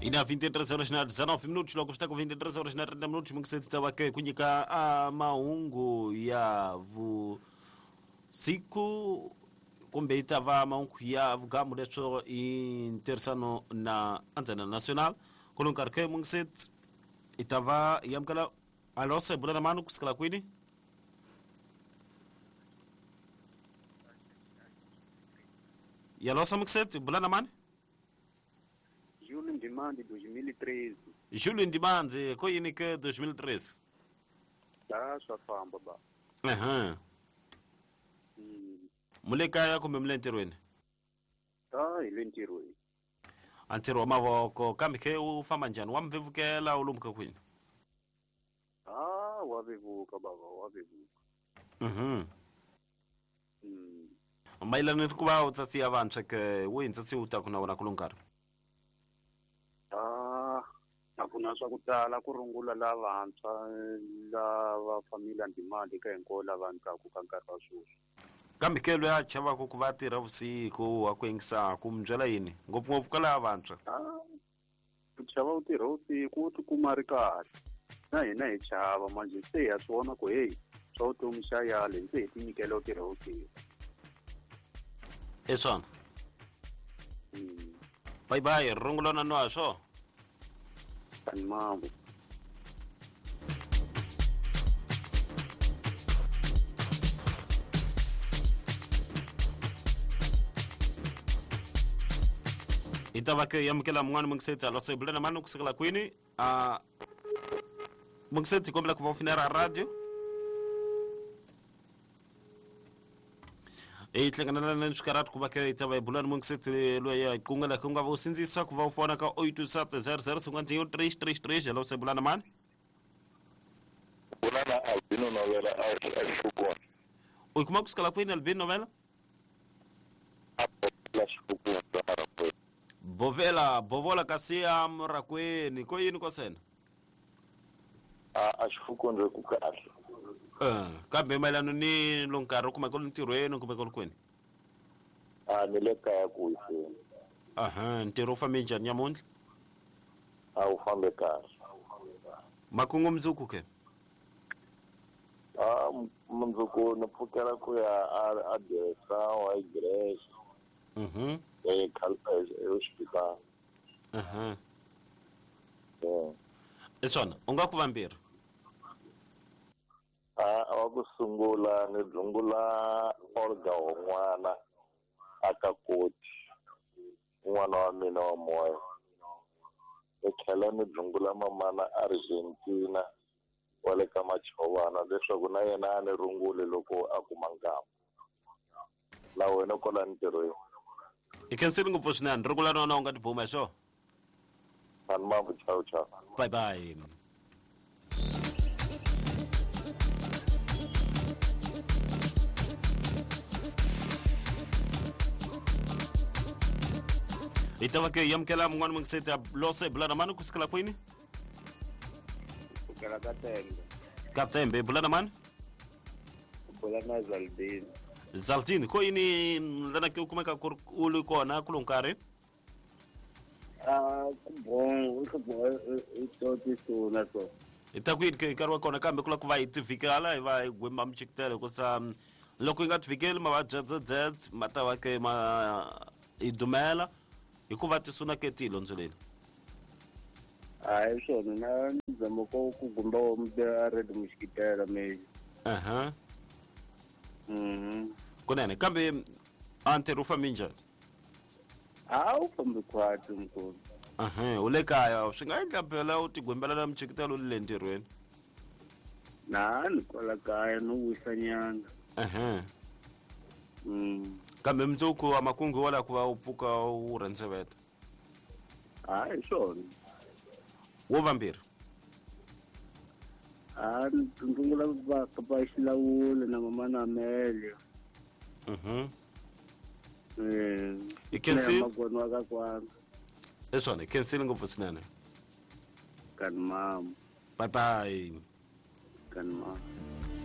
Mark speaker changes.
Speaker 1: Ina 23 horas na 19 minutos, logo está com 23 horas na 30 minutos, muito cedo estava aqui kunyika a maungu ya siku kumbe itava maungu ya vugamu leso intersano na antena nacional kulunkar ke muito cedo itava yamkala alose bulana manu kuskala kwini yalosa muito cedo bulana manu
Speaker 2: Júlio Ndimande 2013.
Speaker 1: Júlio Ndimande koyini ke 2013
Speaker 2: Swa famba ba.
Speaker 1: aha mulekaya kumbe mlentirweni
Speaker 2: Ile ntirweni.
Speaker 1: antiro wa mavoko kambe ke ufamba njani wamvevukela ulumka kwini
Speaker 2: Wavevuka baba, wavevuka.
Speaker 1: mailani kuva utsatsi avantshwa ke wintsatsi uta kuna wona kulunkari
Speaker 2: Nakuna swa ku tala ku rungula lavantshwa lava famila Ndimande ka hinkwavo lava endlaku ka nkarhi wa sweswi.
Speaker 1: kambe ke loyi a chavaka ku va tirha vusiku wa ku yingisaku mi byela yini ngopfungopfu ka lava vantshwa
Speaker 2: Ku chava u tirha vusiku u tikuma ri kahle na hina hi chava manje se ha swi vona ku heyi swa vutomi xa yale se hi tinyikela u tirha vusiku.
Speaker 1: i swona bye bye rungulona no swo
Speaker 2: Tani mambo.
Speaker 1: itava ke yamukela mun'wana mungiseti alose bulana manu kusikela kwini mungiseti kombela ku va ufinera radio tlhanganela na swikarati ku va ke itava bulana mungiseti loyi kungela ku nga va usindzisa ku va u fona ka 8700 alose bulana mani
Speaker 3: Bulana Albino Novela Ashukon.
Speaker 1: u kuma kusikela kwini albin novela
Speaker 3: Ashukon.
Speaker 1: bovola kasi amrakweni ko yini ko sena
Speaker 3: Ashukon reku kahle.
Speaker 1: kambe mayelana ni lo nkarhi kuma ko ntirhweni kumbe ko kwini
Speaker 3: Ni le kaya ku yiseni.
Speaker 1: ntirho u fambe njhani nyamuntlha
Speaker 3: U fambe kahle.
Speaker 1: makungu mundzuku ke
Speaker 3: Mundzuku ni pfukela ku ya a Desa wa Igreja. Hospital.
Speaker 1: i swona u nga ku vambirhi
Speaker 3: Wa ku sungula ni dzungula Olga wun'wana aka koti n'wana wa mina wa moya ni tlhela ni dzungula mamana Argentina wa le ka Machovana leswaku na yena a ni runguli loko a kuma nkama na wena kola ntirhweni
Speaker 1: i khensile ngopfu swinene rungula nona u nga tibuma hi swona
Speaker 3: tani mambo chao chao
Speaker 1: bye bye itava ke yamukela mun'wana mungiseti lose bulana mani kusikela kwini
Speaker 2: Kukela Katembe.
Speaker 1: katembe bulana mani
Speaker 2: Bulana Zaldini.
Speaker 1: zaltini ko yini lana ke u kumeka u li kona kulunkari
Speaker 2: Kubonga itoti suna so.
Speaker 1: ita kwini ke nkarhi wa kona kambe kula ku va hi tivikela hi va hi gwemba michikitelo kusa loko hi nga tivikeli ma va dzedzedzedze ma ta va ke ma hi dumela hikuva tisuna ke tilo ndzileni
Speaker 2: Hi swona na nzama ku gumba wa mbe red mushikitela meji.
Speaker 1: kunene kambe a ntirho u fambe njhani
Speaker 2: U fambe khwati mkulu.
Speaker 1: u le kaya swi nga endla phela u tigwembela na michikitelo le ntirhweni
Speaker 2: Ni kwala kaya no wisa nyana.
Speaker 1: kambe mundzuku wa makungu wala ku va u pfuka u rendzeveta
Speaker 2: Hi swona.
Speaker 1: wo vambirhi
Speaker 2: Ndungula ba ka xilawule na mama na Amelia.
Speaker 1: i khensile
Speaker 2: magona wa ka kwana.
Speaker 1: i swona i khensile ngopfu swinene
Speaker 2: Kan mama.
Speaker 1: bye bye
Speaker 2: Kan mama.